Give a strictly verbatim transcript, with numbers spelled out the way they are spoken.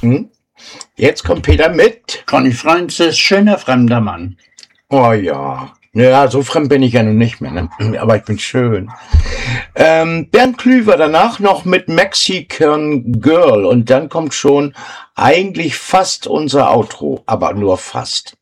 Hm? Jetzt kommt Peter mit. Conny Francis, schöner fremder Mann. Oh ja. Ja, so fremd bin ich ja nun nicht mehr, ne? Aber ich bin schön. Ähm, Bernd Klüver danach noch mit Mexican Girl und dann kommt schon eigentlich fast unser Outro, aber nur fast.